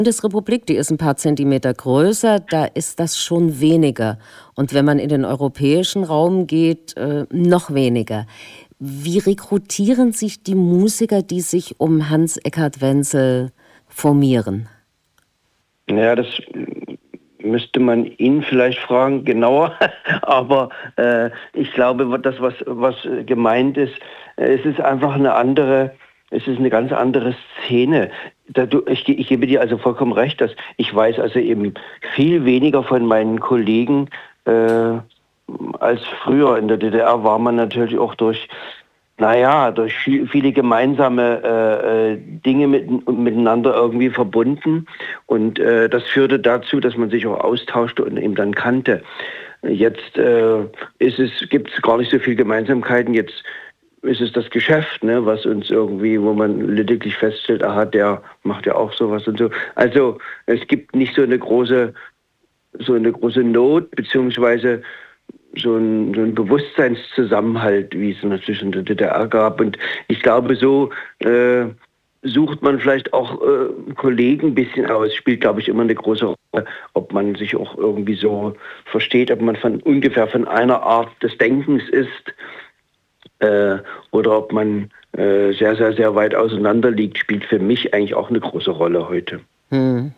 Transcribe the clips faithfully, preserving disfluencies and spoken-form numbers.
Bundesrepublik, die ist ein paar Zentimeter größer, da ist das schon weniger. Und wenn man in den europäischen Raum geht, äh, noch weniger. Wie rekrutieren sich die Musiker, die sich um Hans-Ekkert Wenzel formieren? Ja, das müsste man ihn vielleicht fragen, genauer. Aber äh, ich glaube, das, was, was gemeint ist, es ist einfach eine andere, es ist eine ganz andere Szene. Ich, ich gebe dir also vollkommen recht, dass ich weiß also eben viel weniger von meinen Kollegen äh, als früher. In der D D R war man natürlich auch durch, naja, durch viele gemeinsame äh, Dinge mit, miteinander irgendwie verbunden. Und äh, das führte dazu, dass man sich auch austauschte und eben dann kannte. Jetzt äh, ist es, gibt es gar nicht so viele Gemeinsamkeiten. Jetzt ist es das Geschäft, ne, was uns irgendwie, wo man lediglich feststellt, aha, der macht ja auch sowas und so. Also es gibt nicht so eine große, so eine große Not, beziehungsweise so ein, so ein Bewusstseinszusammenhalt, wie es natürlich in der D D R gab. Und ich glaube, so äh, sucht man vielleicht auch äh, Kollegen ein bisschen aus. Spielt, glaube ich, immer eine große Rolle, ob man sich auch irgendwie so versteht, ob man von ungefähr von einer Art des Denkens ist. Äh, oder ob man äh, sehr, sehr, sehr weit auseinander liegt, spielt für mich eigentlich auch eine große Rolle heute. Hm.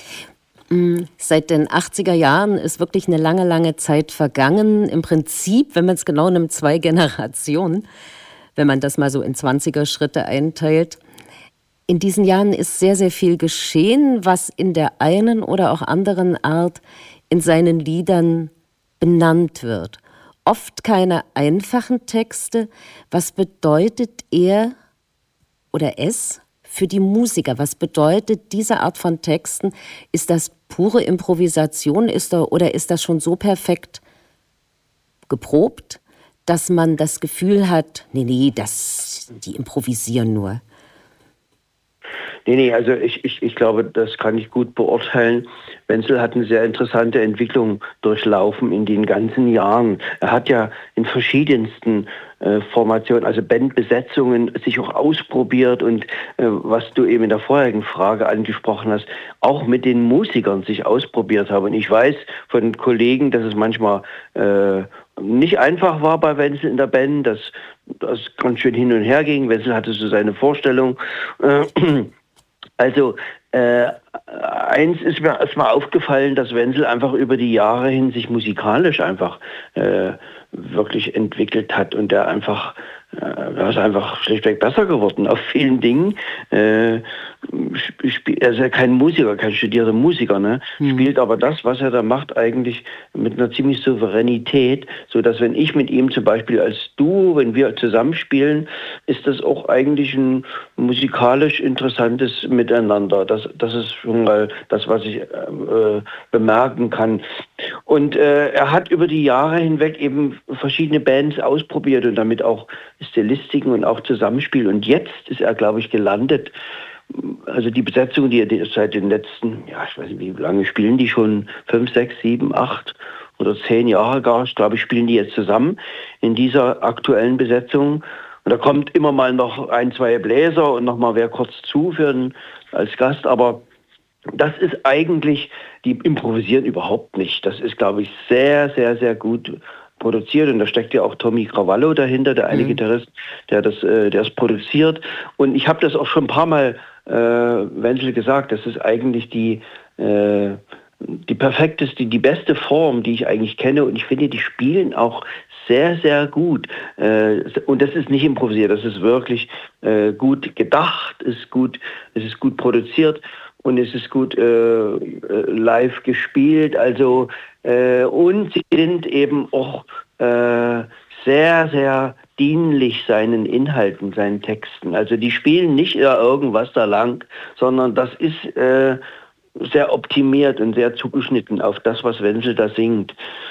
Seit den achtziger Jahren ist wirklich eine lange, lange Zeit vergangen. Im Prinzip, wenn man es genau nimmt, zwei Generationen, wenn man das mal so in zwanziger-Schritte einteilt. In diesen Jahren ist sehr, sehr viel geschehen, was in der einen oder auch anderen Art in seinen Liedern benannt wird. Oft keine einfachen Texte. Was bedeutet er oder es für die Musiker? Was bedeutet diese Art von Texten? Ist das pure Improvisation ist da, oder ist das schon so perfekt geprobt, dass man das Gefühl hat, nee, nee, das, die improvisieren nur? Nee, nee, also ich, ich, ich glaube, das kann ich gut beurteilen. Wenzel hat eine sehr interessante Entwicklung durchlaufen in den ganzen Jahren. Er hat ja in verschiedensten äh, Formationen, also Bandbesetzungen, sich auch ausprobiert und äh, was du eben in der vorherigen Frage angesprochen hast, auch mit den Musikern sich ausprobiert haben. Und ich weiß von Kollegen, dass es manchmal äh, nicht einfach war bei Wenzel in der Band, dass das ganz schön hin und her ging. Wenzel hatte so seine Vorstellung. Äh, Also äh, eins ist mir erstmal aufgefallen, dass Wenzel einfach über die Jahre hin sich musikalisch einfach äh, wirklich entwickelt hat und der einfach, äh, er ist einfach schlichtweg besser geworden auf vielen Dingen. Äh, er ist ja kein Musiker, kein studierter Musiker, ne? Mhm. Spielt aber das, was er da macht, eigentlich mit einer ziemlich Souveränität, sodass wenn ich mit ihm zum Beispiel als Duo, wenn wir zusammenspielen, ist das auch eigentlich ein musikalisch interessantes Miteinander. Das, das ist schon mal das, was ich äh, bemerken kann. Und äh, er hat über die Jahre hinweg eben verschiedene Bands ausprobiert und damit auch Stilistiken und auch Zusammenspiel. Und jetzt ist er, glaube ich, gelandet. Also die Besetzung, die er seit den letzten, ja, ich weiß nicht, wie lange spielen die schon? Fünf, sechs, sieben, acht oder zehn Jahre gar, ich glaube, spielen die jetzt zusammen in dieser aktuellen Besetzung. Und da kommt immer mal noch ein, zwei Bläser und noch mal wer kurz zu für einen, als Gast. Aber das ist eigentlich, die improvisieren überhaupt nicht. Das ist, glaube ich, sehr, sehr, sehr gut produziert. Und da steckt ja auch Tommy Cravallo dahinter, der eine mhm. Gitarrist, der das, äh, der es produziert. Und ich habe das auch schon ein paar Mal äh, Wenzel gesagt, das ist eigentlich die, äh, die perfekteste, die beste Form, die ich eigentlich kenne. Und ich finde, die spielen auch sehr, sehr gut. Äh, und das ist nicht improvisiert, das ist wirklich äh, gut gedacht, ist gut, es ist gut produziert. Und es ist gut äh, live gespielt, also äh, und sie sind eben auch äh, sehr, sehr dienlich seinen Inhalten, seinen Texten. Also die spielen nicht irgendwas da lang, sondern das ist äh, sehr optimiert und sehr zugeschnitten auf das, was Wenzel da singt.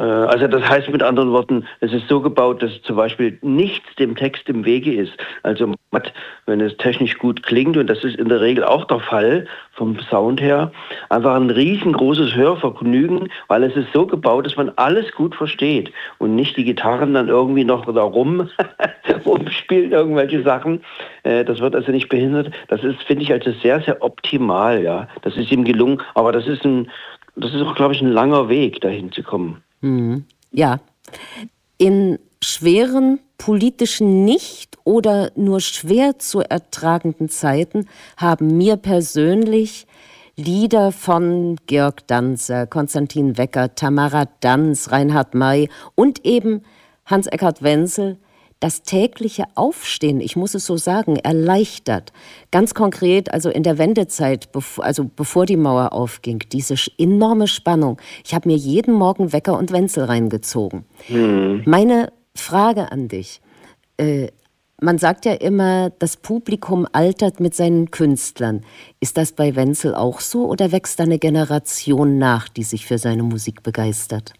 Also das heißt mit anderen Worten, es ist so gebaut, dass zum Beispiel nichts dem Text im Wege ist. Also wenn es technisch gut klingt, und das ist in der Regel auch der Fall vom Sound her, einfach ein riesengroßes Hörvergnügen, weil es ist so gebaut, dass man alles gut versteht und nicht die Gitarren dann irgendwie noch da rum rumspielen, irgendwelche Sachen. Das wird also nicht behindert. Das ist, finde ich, also sehr, sehr optimal. Ja, das ist ihm gelungen, aber das ist ein, das ist auch, glaube ich, ein langer Weg, dahin zu kommen. Hm. Ja. In schweren politischen nicht oder nur schwer zu ertragenden Zeiten haben mir persönlich Lieder von Georg Danzer, Konstantin Wecker, Tamara Danz, Reinhard May und eben Hans-Eckart Wenzel das tägliche Aufstehen, ich muss es so sagen, erleichtert. Ganz konkret, also in der Wendezeit, bevor, also bevor die Mauer aufging, diese enorme Spannung. Ich habe mir jeden Morgen Wecker und Wenzel reingezogen. Mhm. Meine Frage an dich, äh, man sagt ja immer, das Publikum altert mit seinen Künstlern. Ist das bei Wenzel auch so oder wächst da eine Generation nach, die sich für seine Musik begeistert?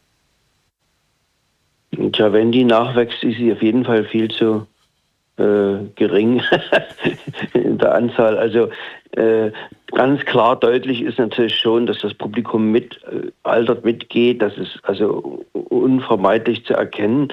Tja, wenn die nachwächst, ist sie auf jeden Fall viel zu äh, gering in der Anzahl. Also äh, ganz klar deutlich ist natürlich schon, dass das Publikum mit äh, altert, mitgeht. Das ist also unvermeidlich zu erkennen.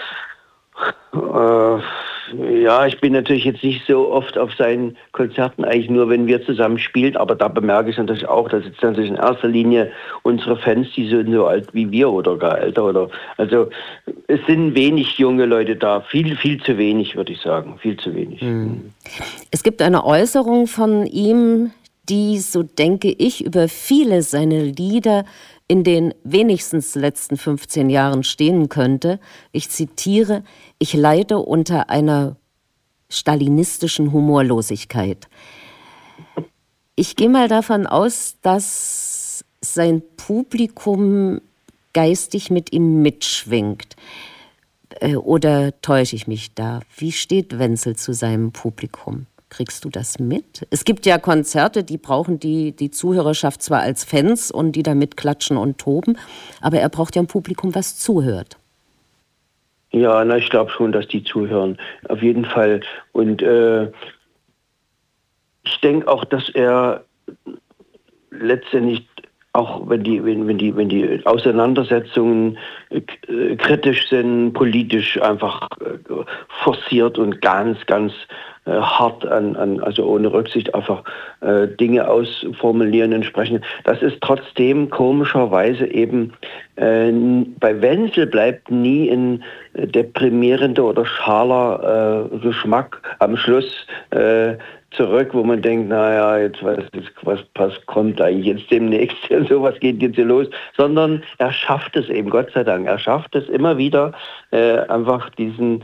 Äh, ja, ich bin natürlich jetzt nicht so oft auf seinen Konzerten, eigentlich nur, wenn wir zusammen spielen, aber da bemerke ich natürlich auch, dass jetzt natürlich in erster Linie unsere Fans, die sind so alt wie wir oder gar älter, oder, also es sind wenig junge Leute da, viel, viel zu wenig, würde ich sagen, viel zu wenig. Hm. Es gibt eine Äußerung von ihm, die, so denke ich, über viele seiner Lieder in den wenigstens letzten fünfzehn Jahren stehen könnte. Ich zitiere: Ich leide unter einer stalinistischen Humorlosigkeit. Ich gehe mal davon aus, dass sein Publikum geistig mit ihm mitschwingt. Oder täusche ich mich da? Wie steht Wenzel zu seinem Publikum? Kriegst du das mit? Es gibt ja Konzerte, die brauchen die, die Zuhörerschaft zwar als Fans und die da mitklatschen und toben, aber er braucht ja ein Publikum, was zuhört. Ja, na, ich glaube schon, dass die zuhören, auf jeden Fall. Und äh, ich denke auch, dass er letztendlich, auch wenn die, wenn, wenn die, wenn die Auseinandersetzungen äh, kritisch sind, politisch einfach äh, forciert und ganz, ganz äh, hart an, an, also ohne Rücksicht einfach äh, Dinge ausformulieren und sprechen. Das ist trotzdem komischerweise eben, äh, bei Wenzel bleibt nie ein äh, deprimierender oder schaler äh, Geschmack am Schluss äh, zurück, wo man denkt, naja, jetzt was, was, was kommt eigentlich jetzt demnächst, so was geht jetzt hier los, sondern er schafft es eben, Gott sei Dank, er schafft es immer wieder, äh, einfach diesen,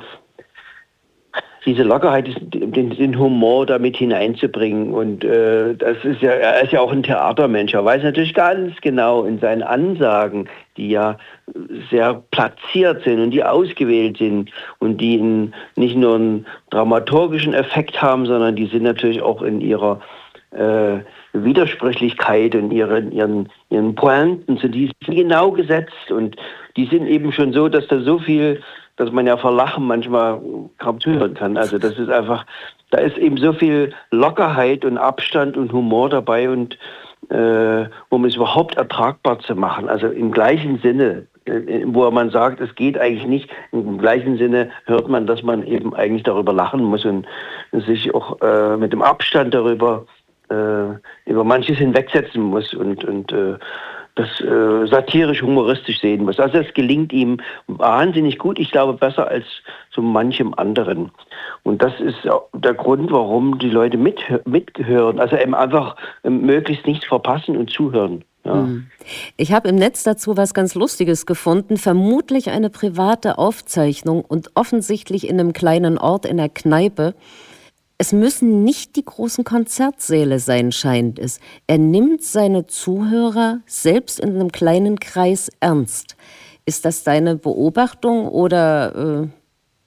diese Lockerheit, den, den Humor damit hineinzubringen. Und äh, das ist ja, er ist ja auch ein Theatermensch. Er weiß natürlich ganz genau in seinen Ansagen, die ja sehr platziert sind und die ausgewählt sind und die in, nicht nur einen dramaturgischen Effekt haben, sondern die sind natürlich auch in ihrer äh, Widersprüchlichkeit und ihren, ihren, ihren Pointen, so die sind genau gesetzt und die sind eben schon so, dass da so viel, dass man ja vor Lachen manchmal kaum zuhören kann. Also das ist einfach, da ist eben so viel Lockerheit und Abstand und Humor dabei und äh, um es überhaupt ertragbar zu machen. Also im gleichen Sinne, äh, wo man sagt, es geht eigentlich nicht, im gleichen Sinne hört man, dass man eben eigentlich darüber lachen muss und sich auch äh, mit dem Abstand darüber äh, über manches hinwegsetzen muss und, und äh, das äh, satirisch, humoristisch sehen muss. Also es gelingt ihm wahnsinnig gut, ich glaube besser als so manchem anderen. Und das ist der Grund, warum die Leute mit, mithören, also eben einfach möglichst nichts verpassen und zuhören. Ja. Ich habe im Netz dazu was ganz Lustiges gefunden, vermutlich eine private Aufzeichnung und offensichtlich in einem kleinen Ort in der Kneipe. Es müssen nicht die großen Konzertsäle sein, scheint es. Er nimmt seine Zuhörer selbst in einem kleinen Kreis ernst. Ist das deine Beobachtung oder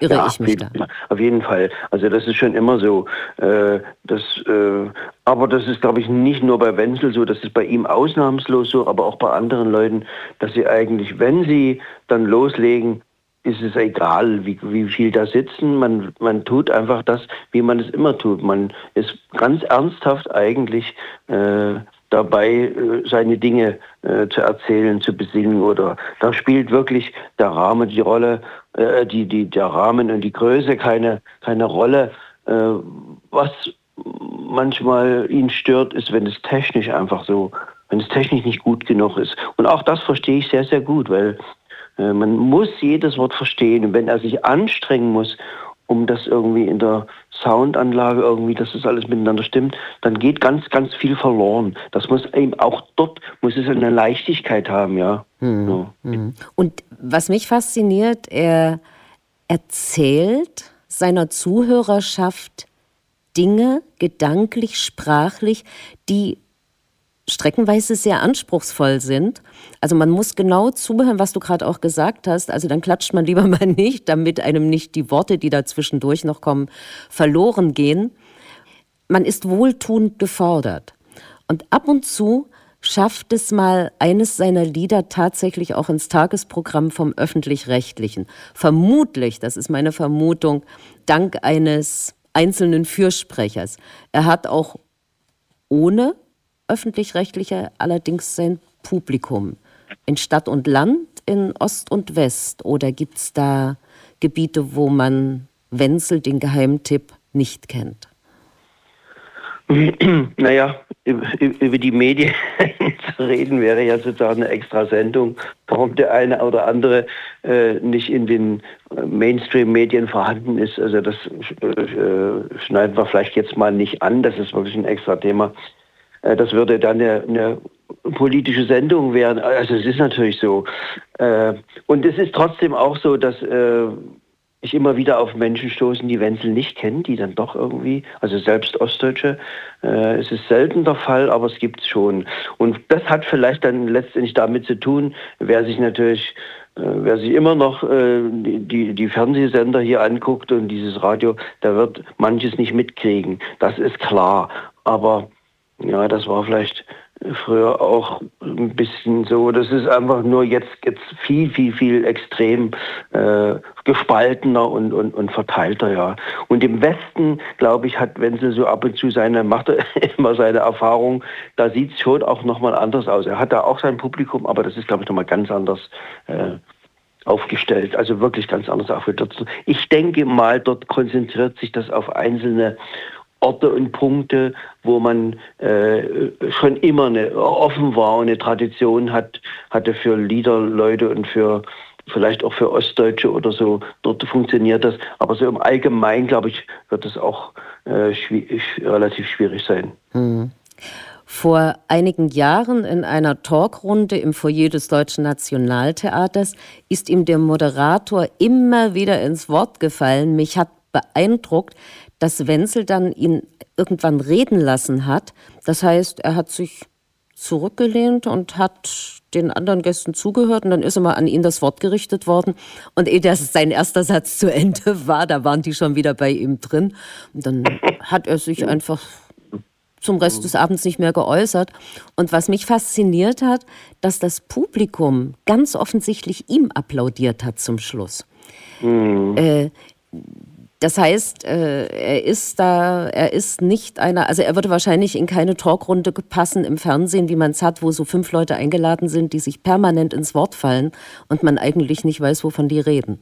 irre Ja, ich mich da? auf jeden Fall. Also das ist schon immer so. Äh, das, äh, aber das ist, glaube ich, nicht nur bei Wenzel so, das ist bei ihm ausnahmslos so, aber auch bei anderen Leuten, dass sie eigentlich, wenn sie dann loslegen, ist es egal, wie, wie viel da sitzen. Man, man tut einfach das, wie man es immer tut. Man ist ganz ernsthaft eigentlich äh, dabei, äh, seine Dinge äh, zu erzählen, zu besingen. Oder da spielt wirklich der Rahmen die Rolle, äh, die, die, der Rahmen und die Größe keine, keine Rolle. Äh, was manchmal ihn stört, ist, wenn es technisch einfach so, wenn es technisch nicht gut genug ist. Und auch das verstehe ich sehr, sehr gut, weil man muss jedes Wort verstehen. Und wenn er sich anstrengen muss, um das irgendwie in der Soundanlage irgendwie, dass das alles miteinander stimmt, dann geht ganz, ganz viel verloren. Das muss eben auch dort, muss es eine Leichtigkeit haben, ja. Hm. So. Hm. Und was mich fasziniert, er erzählt seiner Zuhörerschaft Dinge, gedanklich, sprachlich, die streckenweise sehr anspruchsvoll sind. Also man muss genau zuhören, was du gerade auch gesagt hast. Also dann klatscht man lieber mal nicht, damit einem nicht die Worte, die da zwischendurch noch kommen, verloren gehen. Man ist wohltuend gefordert. Und ab und zu schafft es mal eines seiner Lieder tatsächlich auch ins Tagesprogramm vom Öffentlich-Rechtlichen. Vermutlich, das ist meine Vermutung, dank eines einzelnen Fürsprechers. Er hat auch ohne Öffentlich-Rechtliche allerdings sein Publikum. In Stadt und Land, in Ost und West? Oder gibt es da Gebiete, wo man Wenzel, den Geheimtipp, nicht kennt? Naja, über die Medien zu reden wäre ja sozusagen eine extra Sendung. Warum der eine oder andere äh, nicht in den Mainstream-Medien vorhanden ist, also das äh, schneiden wir vielleicht jetzt mal nicht an, das ist wirklich ein extra Thema. Äh, das würde dann eine, eine politische Sendung werden. Also es ist natürlich so. Äh, und es ist trotzdem auch so, dass äh, ich immer wieder auf Menschen stoßen, die Wenzel nicht kennen, die dann doch irgendwie, also selbst Ostdeutsche, äh, es ist selten der Fall, aber es gibt es schon. Und das hat vielleicht dann letztendlich damit zu tun, wer sich natürlich, äh, wer sich immer noch äh, die, die Fernsehsender hier anguckt und dieses Radio, der wird manches nicht mitkriegen. Das ist klar. Aber ja, das war vielleicht früher auch ein bisschen so. Das ist einfach nur jetzt, jetzt viel, viel, viel extrem äh, gespaltener und, und, und verteilter, ja. Und im Westen, glaube ich, hat Wenzel so ab und zu seine, macht er immer seine Erfahrung, da sieht es schon auch nochmal anders aus. Er hat da auch sein Publikum, aber das ist, glaube ich, nochmal ganz anders äh, aufgestellt, also wirklich ganz anders aufgestellt. Ich denke mal, dort konzentriert sich das auf einzelne Orte und Punkte, wo man äh, schon immer eine, offen war und eine Tradition hat, hatte für Liederleute und für vielleicht auch für Ostdeutsche oder so. Dort funktioniert das. Aber so im Allgemeinen, glaube ich, wird es auch äh, schwierig, relativ schwierig sein. Hm. Vor einigen Jahren in einer Talkrunde im Foyer des Deutschen Nationaltheaters ist ihm der Moderator immer wieder ins Wort gefallen. Mich hat beeindruckt, dass Wenzel dann ihn irgendwann reden lassen hat. Das heißt, er hat sich zurückgelehnt und hat den anderen Gästen zugehört und dann ist immer an ihn das Wort gerichtet worden. Und ehe das sein erster Satz zu Ende war, da waren die schon wieder bei ihm drin. Und dann hat er sich einfach zum Rest des Abends nicht mehr geäußert. Und was mich fasziniert hat, dass das Publikum ganz offensichtlich ihm applaudiert hat zum Schluss. Mhm. Äh, Das heißt, er ist da, er ist nicht einer, also er würde wahrscheinlich in keine Talkrunde passen im Fernsehen, wie man es hat, wo so fünf Leute eingeladen sind, die sich permanent ins Wort fallen und man eigentlich nicht weiß, wovon die reden.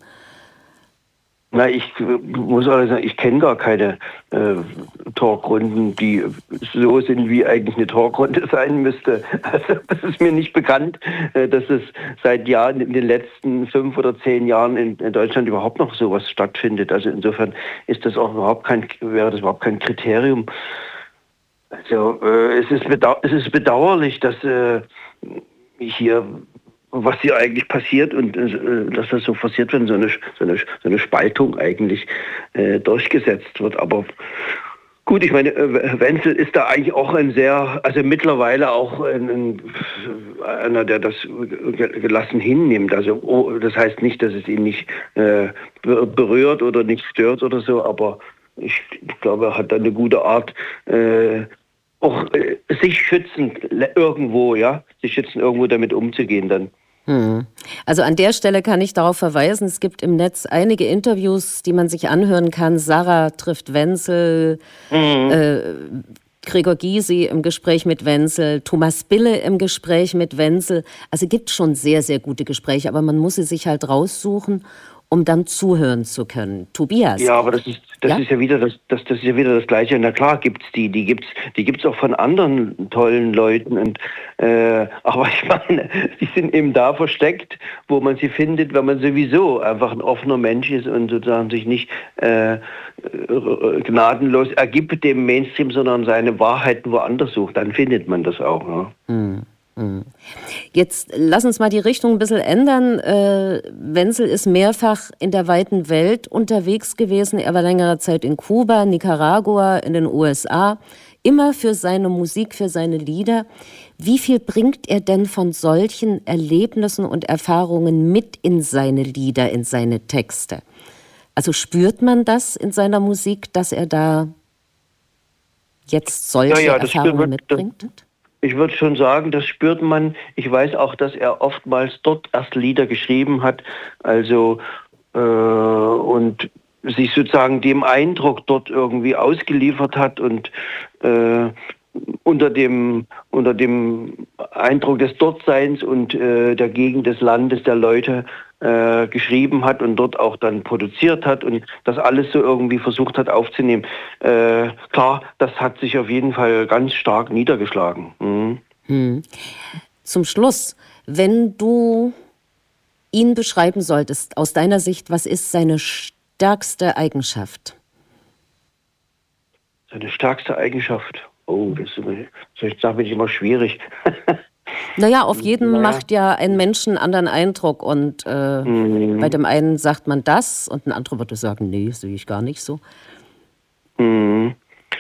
Na, ich muss auch sagen, ich kenne gar keine äh, Talkrunden, die so sind, wie eigentlich eine Talkrunde sein müsste. Also das ist mir nicht bekannt, äh, dass es seit Jahren, in den letzten fünf oder zehn Jahren in, in Deutschland überhaupt noch sowas stattfindet. Also insofern ist das auch überhaupt kein, wäre das überhaupt kein Kriterium. Also äh, es ist bedau- es ist bedauerlich, dass äh, hier was hier eigentlich passiert und äh, dass das so forciert wird, so eine, so eine, so eine Spaltung eigentlich äh, durchgesetzt wird. Aber Gut, ich meine, Wenzel ist da eigentlich auch ein sehr, also mittlerweile auch ein, ein, einer, der das gelassen hinnimmt. Also oh, das heißt nicht, dass es ihn nicht äh, berührt oder nicht stört oder so, aber ich, ich glaube, er hat da eine gute Art, äh, auch äh, sich schützend irgendwo, ja, sich schützend irgendwo damit umzugehen dann. Hm. Also an der Stelle kann ich darauf verweisen, es gibt im Netz einige Interviews, die man sich anhören kann. Sarah trifft Wenzel, mhm. äh, Gregor Gysi im Gespräch mit Wenzel, Thomas Bille im Gespräch mit Wenzel. Also es gibt schon sehr, sehr gute Gespräche, aber man muss sie sich halt raussuchen, um dann zuhören zu können. Tobias. Ja, aber das ist das ja? ist ja wieder das, das das ist ja wieder das Gleiche. Na klar gibt's die, die gibt's die gibt's auch von anderen tollen Leuten und äh, aber ich meine, die sind eben da versteckt, wo man sie findet, wenn man sowieso einfach ein offener Mensch ist und sozusagen sich nicht äh, gnadenlos ergibt dem Mainstream, sondern seine Wahrheiten woanders sucht. Dann findet man das auch. Ja. Hm. Jetzt lass uns mal die Richtung ein bisschen ändern. Äh, Wenzel ist mehrfach in der weiten Welt unterwegs gewesen. Er war längere Zeit in Kuba, Nicaragua, in den U S A. Immer für seine Musik, für seine Lieder. Wie viel bringt er denn von solchen Erlebnissen und Erfahrungen mit in seine Lieder, in seine Texte? Also spürt man das in seiner Musik, dass er da jetzt solche ja, ja, Erfahrungen mitbringt? Ich würde schon sagen, das spürt man. Ich weiß auch, dass er oftmals dort erst Lieder geschrieben hat, also äh, und sich sozusagen dem Eindruck dort irgendwie ausgeliefert hat und äh, unter dem unter dem Eindruck des Dortseins und äh, der Gegend, des Landes, der Leute äh, geschrieben hat und dort auch dann produziert hat und das alles so irgendwie versucht hat aufzunehmen. Äh, klar, das hat sich auf jeden Fall ganz stark niedergeschlagen. Mhm. Hm. Zum Schluss, wenn du ihn beschreiben solltest, aus deiner Sicht, was ist seine stärkste Eigenschaft? Seine stärkste Eigenschaft? Oh, das ist damit immer schwierig. Naja, auf jeden naja. macht ja ein Mensch einen anderen Eindruck und äh, mhm. bei dem einen sagt man das und ein anderer würde sagen, nee, sehe ich gar nicht so. Mhm.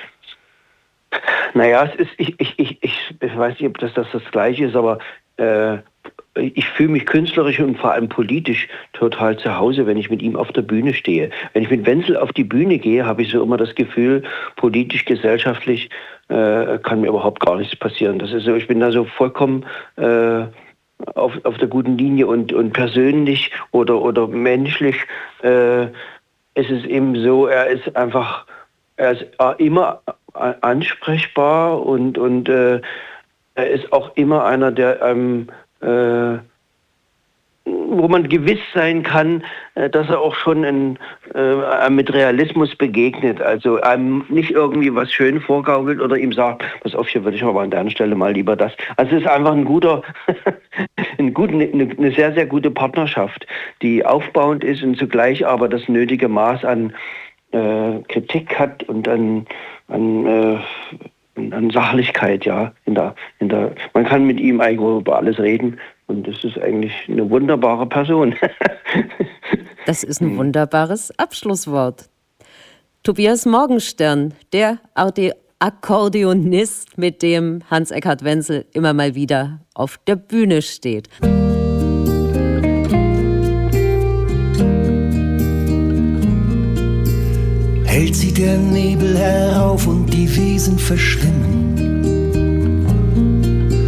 Naja, es ist, ich, ich, ich, ich weiß nicht, ob das das, das Gleiche ist, aber äh, ich fühle mich künstlerisch und vor allem politisch total zu Hause, wenn ich mit ihm auf der Bühne stehe. Wenn ich mit Wenzel auf die Bühne gehe, habe ich so immer das Gefühl, politisch, gesellschaftlich äh, kann mir überhaupt gar nichts passieren. Das ist so, ich bin da so vollkommen äh, auf, auf der guten Linie und, und persönlich oder, oder menschlich äh, ist es eben so, er ist einfach, er ist immer ansprechbar und, und äh, er ist auch immer einer, der ähm, äh, wo man gewiss sein kann, äh, dass er auch schon in, äh, mit Realismus begegnet. Also einem nicht irgendwie was schön vorgaukelt oder ihm sagt, pass auf, hier würde ich aber an der Stelle mal lieber das. Also es ist einfach ein guter, ein gut, eine, eine sehr, sehr gute Partnerschaft, die aufbauend ist und zugleich aber das nötige Maß an äh, Kritik hat und an, an äh, an Sachlichkeit, ja. In der, in der, man kann mit ihm eigentlich über alles reden und das ist eigentlich eine wunderbare Person. Das ist ein wunderbares Abschlusswort. Tobias Morgenstern, der Akkordeonist, mit dem Hans-Eckhard Wenzel immer mal wieder auf der Bühne steht. Hält sie der Nebel herauf und die Wesen verschwimmen.